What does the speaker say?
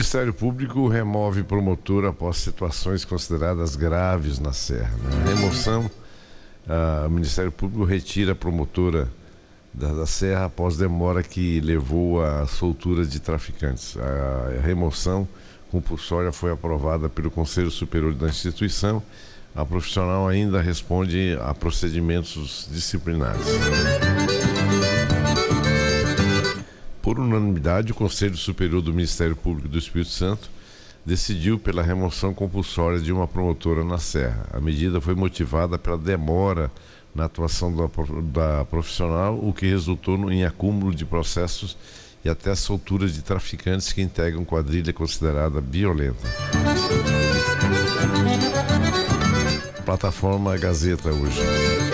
Ministério Público remove promotor após situações consideradas graves na Serra. A remoção, o Ministério Público retira a promotora da Serra após demora que levou à soltura de traficantes. A remoção compulsória foi aprovada pelo Conselho Superior da instituição. A profissional ainda responde a procedimentos disciplinares. Por unanimidade, o Conselho Superior do Ministério Público do Espírito Santo decidiu pela remoção compulsória de uma promotora na Serra. A medida foi motivada pela demora na atuação da profissional, o que resultou em acúmulo de processos e até soltura de traficantes que integram quadrilha considerada violenta. Plataforma Gazeta hoje.